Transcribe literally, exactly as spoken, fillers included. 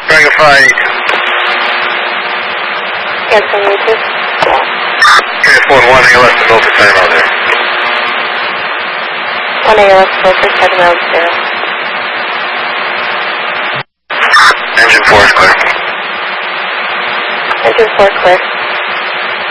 Dragonfly. Cancel YouTube. Transport one A L S to go for time out there. one A L S go for seven round zero. Engine four is clear. Engine four clear.